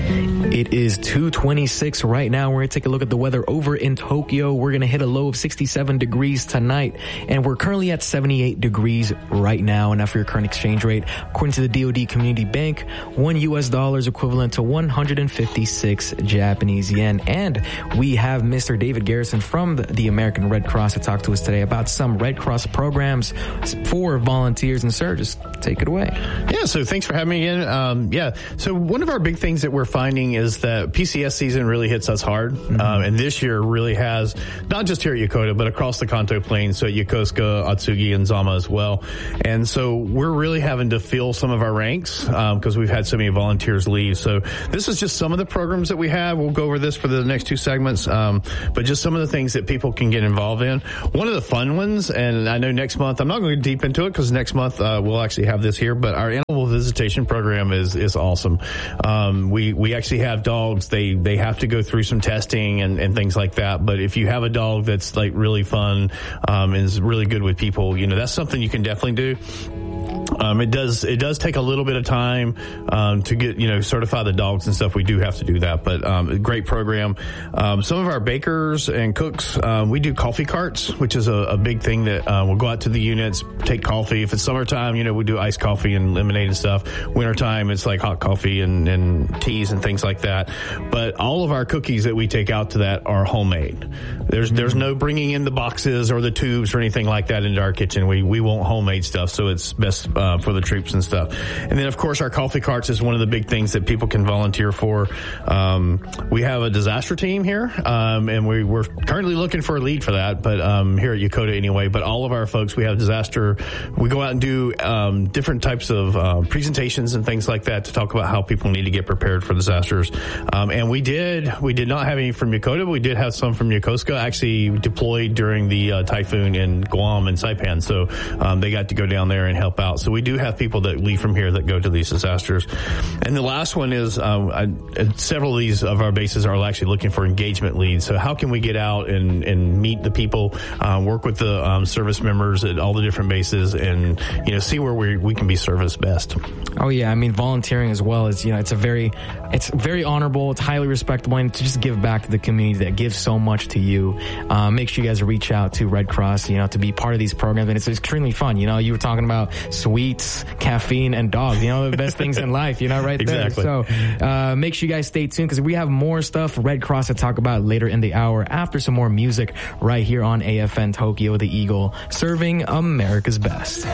It is 2:26 right now. We're going to take a look at the weather over in Tokyo. We're going to hit a low of 67 degrees tonight, and we're currently at 78 degrees right now. And now for your current exchange rate, according to the DoD Community Bank, $1 is equivalent to 156 Japanese yen. And we have Mr. David Garrison from the American Red Cross to talk to us today about some Red Cross programs for volunteers. And sir, just take it away. Yeah, so thanks for having me again. So one of our big things that we're finding is that PCS season really hits us hard. And this year really has, not just here at Yokota, but across the Kanto Plains, so at Yokosuka, Atsugi, and Zama as well. And so we're really having to fill some of our ranks because we've had so many volunteers leave. So this is just some of the programs that we have. We'll go over this for the next two segments, but just some of the things that people can get involved in. One of the fun ones, and I know next month, I'm not going to go deep into it because next month we'll actually have this here, but our animal visitation program is awesome. We actually have dogs. They have to go through some testing and things like that. But if you have a dog that's like really fun, and is really good with people, that's something you can definitely do. It does take a little bit of time, to get, certify the dogs and stuff. We do have to do that, but, a great program. Some of our bakers and cooks, we do coffee carts, which is a big thing that, we'll go out to the units, take coffee. If it's summertime, we do iced coffee and lemonade and stuff. Wintertime, it's like hot coffee and teas and things like that. But all of our cookies that we take out to that are homemade. There's no bringing in the boxes or the tubes or anything like that into our kitchen. We want homemade stuff, so it's best for the troops and stuff. And then, of course, our coffee carts is one of the big things that people can volunteer for. We have a disaster team here, and we're currently looking for a lead for that, but here at Yokota anyway. But all of our folks, we have disaster. We go out and do different types of presentations and things like that to talk about how people need to get prepared for disasters. And we did not have any from Yokota, but we did have some from Yokosuka actually deployed during the typhoon in Guam and Saipan. So they got to go down there and help out. So we do have people that leave from here that go to these disasters. And the last one is several of these of our bases are actually looking for engagement leads. So how can we get out and meet the people, work with the service members at all the different bases and, see where we can be serviced best. Oh, yeah. I mean, volunteering as well is, it's very honorable. It's highly respectable, and to just give back to the community that gives so much to you. Make sure you guys reach out to Red Cross, to be part of these programs. And it's extremely fun. You were talking about sweets, caffeine, and dogs, the best things in life, right exactly. there. So make sure you guys stay tuned because we have more stuff Red Cross to talk about later in the hour after some more music right here on AFN Tokyo, the Eagle, serving America's best.